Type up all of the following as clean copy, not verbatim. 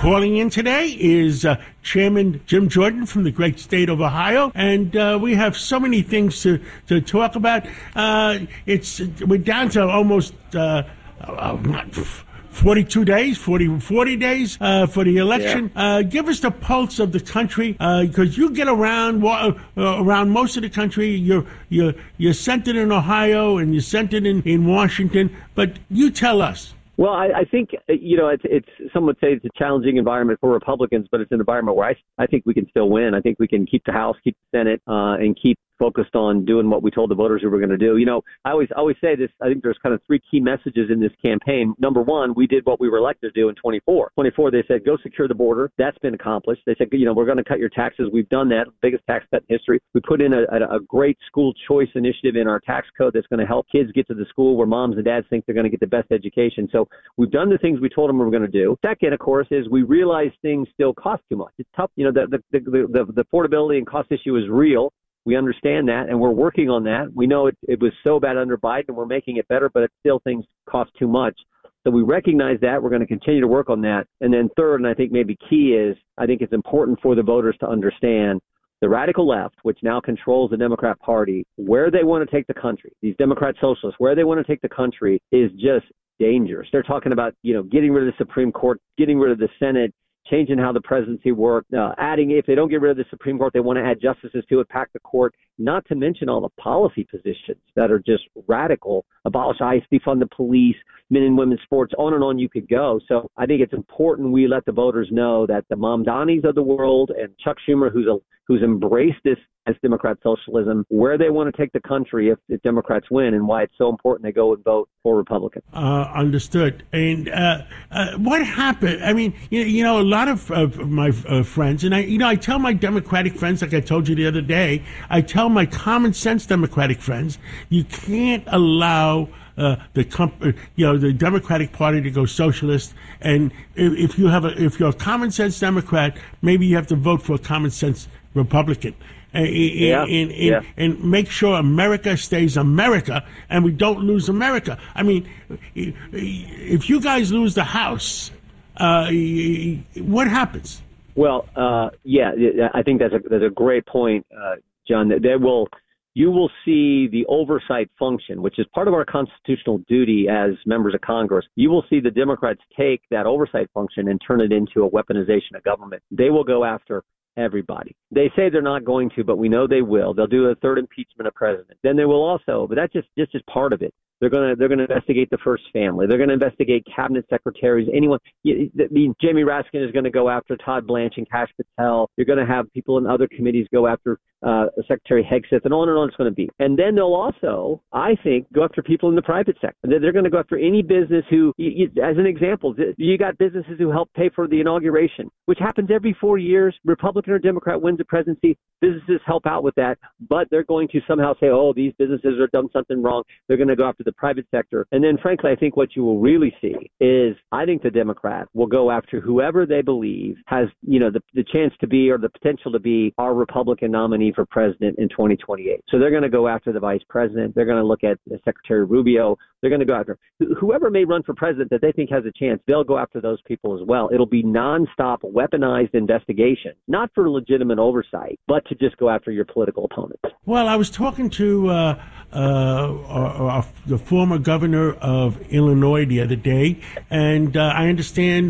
Calling in today is Chairman Jim Jordan from the great state of Ohio, and we have so many things to talk about. We're down to almost 42 days, 40 days for the election. Yeah. Give us the pulse of the country, because you get around most of the country. You're centered in Ohio and you're centered in Washington, but you tell us. Well, I think, it's some would say it's a challenging environment for Republicans, but it's an environment where I think we can still win. I think we can keep the House, keep the Senate, and keep focused on doing what we told the voters we were going to do. I always say this. I think there's kind of three key messages in this campaign. Number one, we did what we were elected to do in 24. 24, they said, go secure the border. That's been accomplished. They said, we're going to cut your taxes. We've done that. Biggest tax cut in history. We put in a great school choice initiative in our tax code that's going to help kids get to the school where moms and dads think they're going to get the best education. So we've done the things we told them we were going to do. Second, of course, is we realize things still cost too much. It's tough. The affordability and cost issue is real. We understand that, and we're working on that. We know it was so bad under Biden, and we're making it better, but still things cost too much. So we recognize that. We're going to continue to work on that. And then third, and I think maybe key is, I think it's important for the voters to understand the radical left, which now controls the Democrat Party, where they want to take the country. These Democrat socialists, where they want to take the country is just dangerous. They're talking about, getting rid of the Supreme Court, getting rid of the Senate, changing how the presidency worked, adding, if they don't get rid of the Supreme Court, they want to add justices to it, pack the court, not to mention all the policy positions that are just radical, abolish ICE, defund the police, men and women's sports, on and on you could go. So I think it's important we let the voters know that the Mamdanis of the world and Chuck Schumer, who's embraced this as Democrat socialism, where they want to take the country if Democrats win, and why it's so important they go and vote for Republican. Understood. And what happened? I mean, a lot of my friends, and I tell my Democratic friends, like I told you the other day, I tell my common sense Democratic friends, you can't allow the Democratic Party to go socialist, and if you're a common sense Democrat, maybe you have to vote for a common sense Republican. And make sure America stays America and we don't lose America. I mean, if you guys lose the House, what happens? Well, I think that's a great point, John. You will see the oversight function, which is part of our constitutional duty as members of Congress. You will see the Democrats take that oversight function and turn it into a weaponization of government. They will go after everybody. They say they're not going to, but we know they will. They'll do a third impeachment of president. Then they will also, but that's just part of it. They're going to investigate the first family. They're going to investigate cabinet secretaries, anyone. Jamie Raskin is going to go after Todd Blanche and Kash Patel. You're going to have people in other committees go after Secretary Hegseth, and on it's going to be. And then they'll also, I think, go after people in the private sector. They're going to go after any business who, as an example, you got businesses who help pay for the inauguration, which happens every 4 years. Republican or Democrat wins the presidency. Businesses help out with that, but they're going to somehow say, oh, these businesses have done something wrong. They're going to go after the private sector. And then, frankly, I think what you will really see is, I think the Democrat will go after whoever they believe has, the chance to be, or the potential to be, our Republican nominee for president in 2028. So they're going to go after the vice president. They're going to look at Secretary Rubio. They're going to go after whoever may run for president that they think has a chance. They'll go after those people as well. It'll be nonstop weaponized investigation, not for legitimate oversight, but to just go after your political opponents. Well, I was talking to the former governor of Illinois the other day, and I understand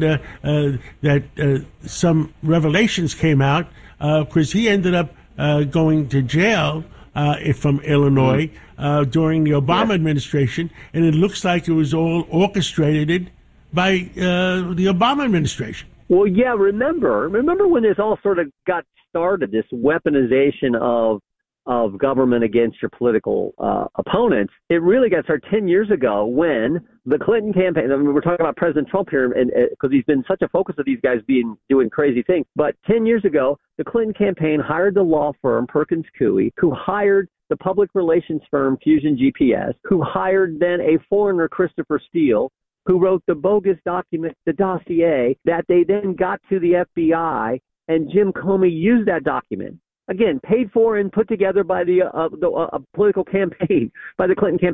that some revelations came out because he ended up going to jail from Illinois during the Obama administration, and it looks like it was all orchestrated by the Obama administration. Well, yeah, remember when this all sort of got started, this weaponization of government against your political opponents. It really got started 10 years ago when the Clinton campaign, I mean, we're talking about President Trump here, and because he's been such a focus of these guys doing crazy things. But 10 years ago, the Clinton campaign hired the law firm Perkins Coie, who hired the public relations firm Fusion GPS, who hired then a foreigner, Christopher Steele, who wrote the bogus document, the dossier, that they then got to the FBI, and Jim Comey used that document. Again, paid for and put together by the political campaign, by the Clinton campaign,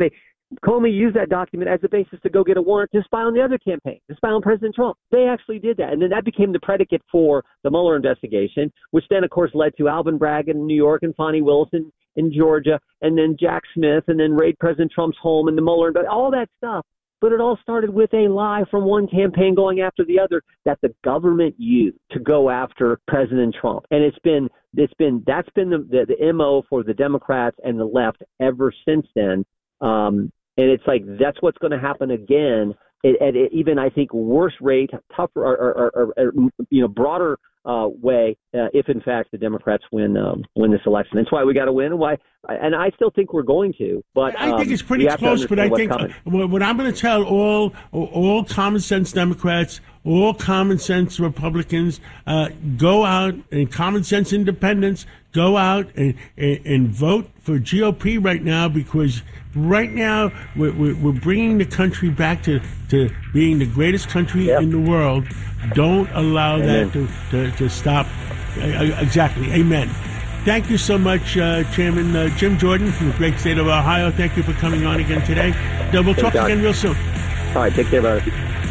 Comey used that document as a basis to go get a warrant to spy on the other campaign, to spy on President Trump. They actually did that. And then that became the predicate for the Mueller investigation, which then, of course, led to Alvin Bragg in New York and Fani Willis in Georgia, and then Jack Smith, and then raid President Trump's home and the Mueller, all that stuff. But it all started with a lie from one campaign going after the other that the government used to go after President Trump. And that's been the MO for the Democrats and the left ever since then. And it's like that's what's going to happen again at even, I think, worse rate, tougher or broader way if in fact the Democrats win this election. That's why we got to win, and I still think we're going to. But I think it's pretty close. But I think what I'm going to tell all common sense Democrats, all common sense Republicans, go out, and common sense independents, go out and vote for GOP right now, because right now we're bringing the country back to being the greatest country in the world. Don't allow that to stop. Exactly. Amen. Thank you so much, Chairman Jim Jordan from the great state of Ohio. Thank you for coming on again today. We'll talk again real soon. All right. Take care, brother.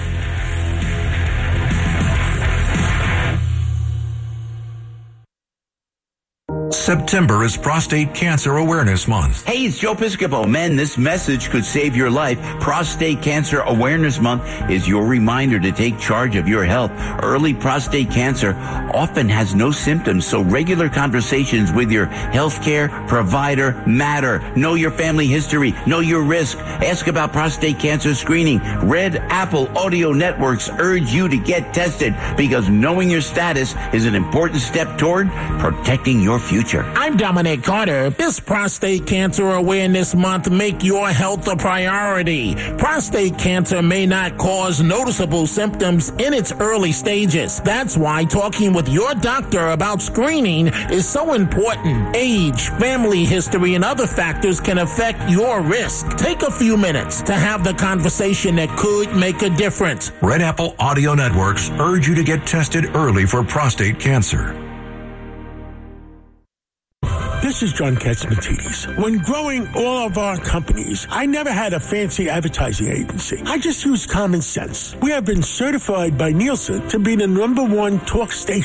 September is Prostate Cancer Awareness Month. Hey, it's Joe Piscopo. Men, this message could save your life. Prostate Cancer Awareness Month is your reminder to take charge of your health. Early prostate cancer often has no symptoms, so regular conversations with your healthcare provider matter. Know your family history. Know your risk. Ask about prostate cancer screening. Red Apple Audio Networks urge you to get tested because knowing your status is an important step toward protecting your future. I'm Dominic Carter. This Prostate Cancer Awareness Month, make your health a priority. Prostate cancer may not cause noticeable symptoms in its early stages. That's why talking with your doctor about screening is so important. Age, family history, and other factors can affect your risk. Take a few minutes to have the conversation that could make a difference. Red Apple Audio Networks urge you to get tested early for prostate cancer. This is John Katsimatidis. When growing all of our companies, I never had a fancy advertising agency. I just used common sense. We have been certified by Nielsen to be the #1 talk station